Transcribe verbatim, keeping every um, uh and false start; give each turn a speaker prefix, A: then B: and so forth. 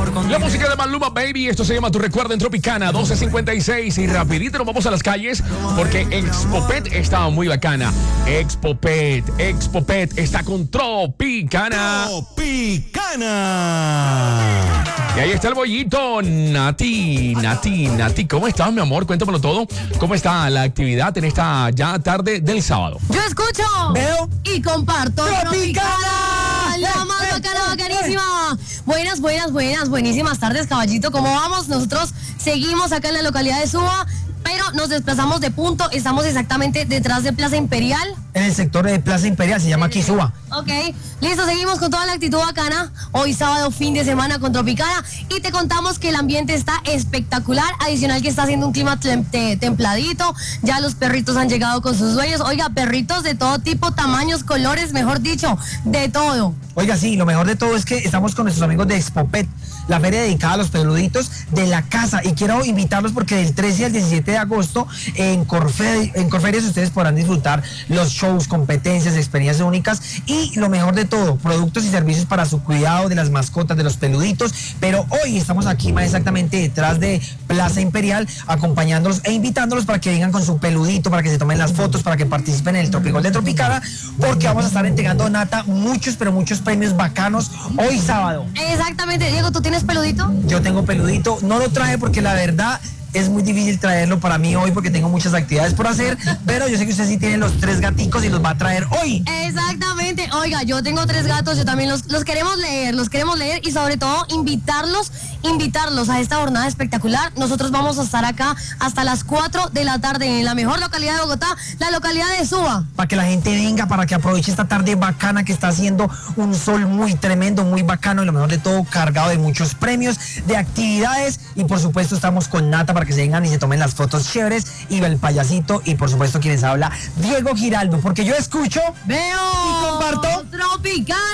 A: La música de Maluma, baby. Esto se llama Tu Recuerdo en Tropicana doce cincuenta y seis. Y rapidito nos vamos a las calles porque Expopet está muy bacana. Expopet, Expopet está con Tropicana.
B: Tropicana.
A: Y ahí está el bollito, Nati, Nati, Nati. ¿Cómo estás, mi amor? Cuéntamelo todo. ¿Cómo está la actividad en esta ya tarde del sábado?
C: Yo escucho,
B: veo
C: y comparto
B: Tropicana.
C: La más bacana, bacanísima. Buenas, buenas, buenas, buenísimas tardes, caballito. ¿Cómo vamos? Nosotros seguimos acá en la localidad de Suba, pero nos desplazamos de punto. Estamos exactamente detrás de Plaza Imperial.
B: En el sector de Plaza Imperial, se llama aquí Suba.
C: Ok, listo, seguimos con toda la actitud bacana. Hoy sábado, fin de semana con Tropicana. Y te contamos que el ambiente está espectacular. Adicional que está haciendo un clima tem- te- templadito. Ya los perritos han llegado con sus dueños. Oiga, perritos de todo tipo, tamaños, colores, mejor dicho, de todo.
B: Oiga, sí, lo mejor de todo es que estamos con nuestros amigos de Expopet, la feria dedicada a los peluditos de la casa. Y quiero invitarlos porque del trece al diecisiete de agosto en, Corfe- en Corferias ustedes podrán disfrutar los shows, competencias, experiencias únicas y lo mejor de todo, productos y servicios para su cuidado de las mascotas, de los peluditos. Pero hoy estamos aquí más exactamente detrás de Plaza Imperial acompañándolos e invitándolos para que vengan con su peludito, para que se tomen las fotos, para que participen en el Tropicol de Tropicana, porque vamos a estar entregando, Nata, muchos, pero muchos premios bacanos hoy sábado.
C: Exactamente. Diego, ¿tú tienes peludito?
B: Yo tengo peludito, no lo traje porque la verdad es muy difícil traerlo para mí hoy porque tengo muchas actividades por hacer, pero yo sé que usted sí tiene los tres gaticos y los va a traer hoy.
C: Exactamente. Oiga, yo tengo tres gatos, yo también los, los queremos leer, los queremos leer y sobre todo invitarlos, invitarlos a esta jornada espectacular. Nosotros vamos a estar acá hasta las cuatro de la tarde en la mejor localidad de Bogotá, la localidad de Suba.
B: Para que la gente venga, para que aproveche esta tarde bacana que está haciendo un sol muy tremendo, muy bacano y lo mejor de todo, cargado de muchos premios, de actividades y por supuesto estamos con Nata para que se vengan y se tomen las fotos chéveres y el payasito y por supuesto quienes habla, Diego Giraldo, porque yo escucho,
C: Veo
B: y comparto
C: Tropicana.